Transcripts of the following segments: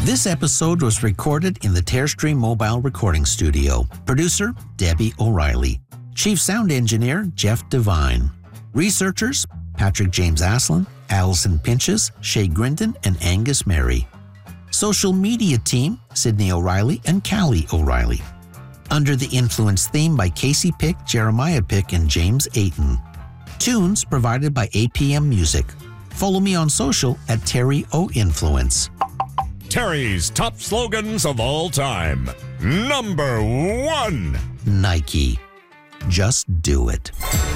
This episode was recorded in the Terrestream Mobile Recording Studio. Producer, Debbie O'Reilly. Chief Sound Engineer, Jeff Devine. Researchers, Patrick James Aslan, Allison Pinches, Shay Grindon, and Angus Mary. Social media team, Sydney O'Reilly and Callie O'Reilly. Under the Influence theme by Casey Pick, Jeremiah Pick, and James Ayton. Tunes provided by APM Music. Follow me on social at Terry O Influence. Terry's top slogans of all time. Number 1. Nike. Just do it.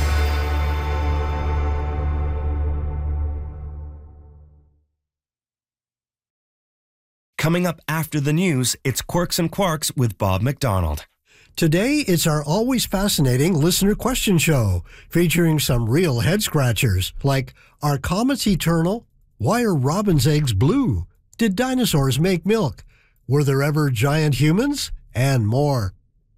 Coming up after the news, it's Quirks and Quarks with Bob McDonald. Today, it's our always fascinating listener question show, featuring some real head-scratchers, like, are comets eternal? Why are robin's eggs blue? Did dinosaurs make milk? Were there ever giant humans? And more.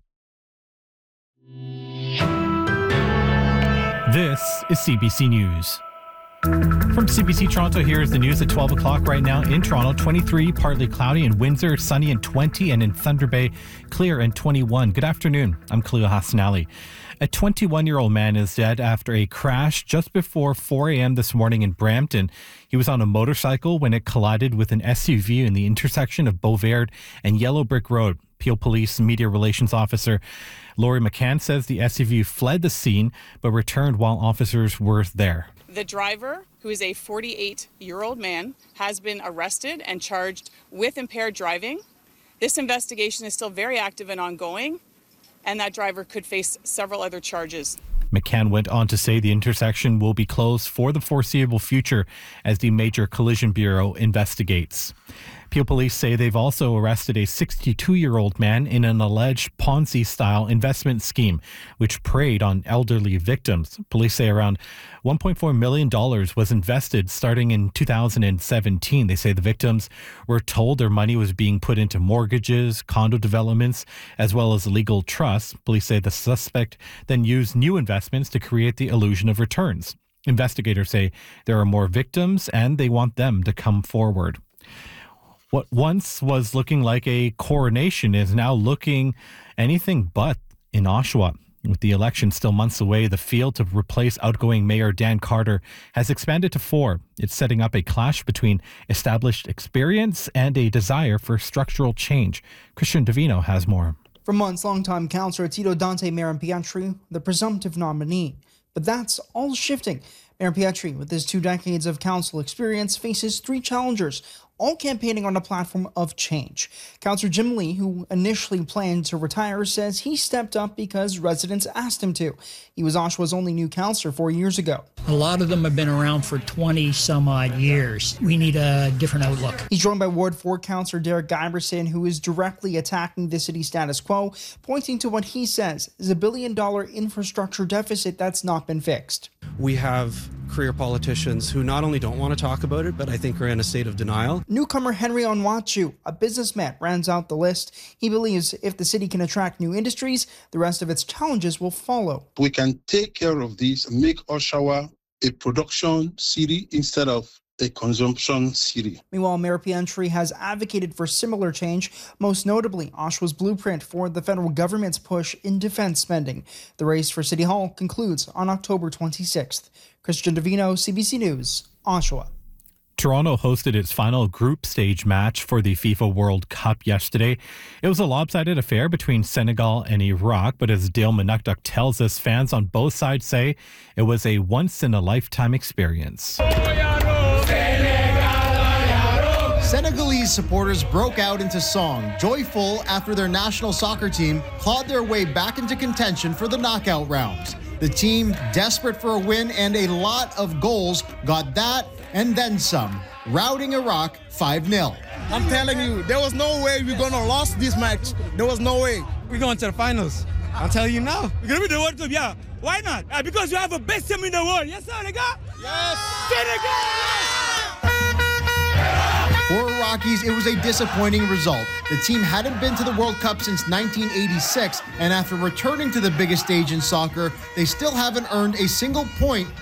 This is CBC News. From CBC Toronto, here's the news at 12 o'clock right now. In Toronto, 23, partly cloudy. In Windsor, sunny and 20. And in Thunder Bay, clear and 21. Good afternoon. I'm Khalil Hassanali. A 21-year-old man is dead after a crash just before 4 a.m. this morning in Brampton. He was on a motorcycle when it collided with an SUV in the intersection of Beauvais and Yellow Brick Road. Peel Police Media Relations Officer Laurie McCann says the SUV fled the scene but returned while officers were there. The driver, who is a 48-year-old man, has been arrested and charged with impaired driving. This investigation is still very active and ongoing, and that driver could face several other charges. McCann went on to say the intersection will be closed for the foreseeable future as the Major Collision Bureau investigates. Peel Police say they've also arrested a 62-year-old man in an alleged Ponzi-style investment scheme, which preyed on elderly victims. Police say around $1.4 million was invested starting in 2017. They say the victims were told their money was being put into mortgages, condo developments, as well as legal trusts. Police say the suspect then used new investments to create the illusion of returns. Investigators say there are more victims and they want them to come forward. What once was looking like a coronation is now looking anything but in Oshawa. With the election still months away, the field to replace outgoing Mayor Dan Carter has expanded to 4. It's setting up a clash between established experience and a desire for structural change. Christian Davino has more. For months, longtime councillor Tito Dante Marin-Pietri, the presumptive nominee. But that's all shifting. Marin-Pietri, with his 2 decades of council experience, faces 3 challengers, all campaigning on a platform of change. Councillor Jim Lee, who initially planned to retire, says he stepped up because residents asked him to. He was Oshawa's only new councillor 4 years ago. A lot of them have been around for 20 some odd years. We need a different outlook. He's joined by Ward 4 councillor Derek Giberson, who is directly attacking the city status quo, pointing to what he says is a $1 billion infrastructure deficit that's not been fixed. We have career politicians who not only don't want to talk about it, but I think are in a state of denial. Newcomer Henry Onwatchu, a businessman, rounds out the list. He believes if the city can attract new industries, the rest of its challenges will follow. We can take care of this and make Oshawa a production city instead of a consumption city. Meanwhile, Mayor Pietri has advocated for similar change, most notably Oshawa's blueprint for the federal government's push in defense spending. The race for City Hall concludes on October 26th. Christian Davino, CBC News, Oshawa. Toronto hosted its final group stage match for the FIFA World Cup yesterday. It was a lopsided affair between Senegal and Iraq, but as Dale Manukduk tells us, fans on both sides say it was a once-in-a-lifetime experience. Senegalese supporters broke out into song, joyful after their national soccer team clawed their way back into contention for the knockout rounds. The team, desperate for a win and a lot of goals, got that and then some, routing Iraq 5-0. I'm telling you, there was no way we're going to lose this match. There was no way. We're going to the finals. I'll tell you now. We're going to be the World Cup, yeah. Why not? Because you have the best team in the world. Yes, Senegal? Yes. Senegal! For Iraqis, it was a disappointing result. The team hadn't been to the World Cup since 1986, and after returning to the biggest stage in soccer, they still haven't earned a single point